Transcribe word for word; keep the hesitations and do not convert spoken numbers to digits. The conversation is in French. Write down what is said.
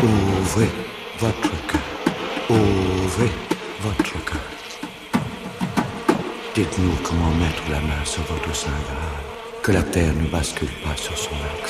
Ouvrez votre cœur, ouvrez votre cœur. Dites-nous comment mettre la main sur votre Saint Graal, que la terre ne bascule pas sur son axe.